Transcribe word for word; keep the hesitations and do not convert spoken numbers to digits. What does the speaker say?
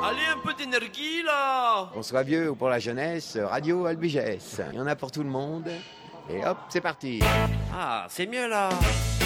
Allez, un peu d'énergie, là. Qu'on soit vieux ou pour la jeunesse, Radio Albiges. Il y en a pour tout le monde. Et hop, c'est parti. Ah, c'est mieux, là.